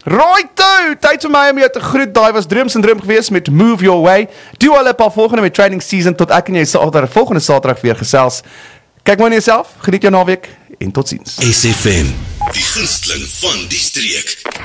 Righto, tyd vir my om jou te groet. Daai was Droom Syndroom geweest met Move Your Way. Dua Lipa volgende met Training Season tot ek en jy volgende Saterdag weer gesels. Kyk maar na jouself, geniet jou naweek en totsiens. SFM, die gunsteling van die streek.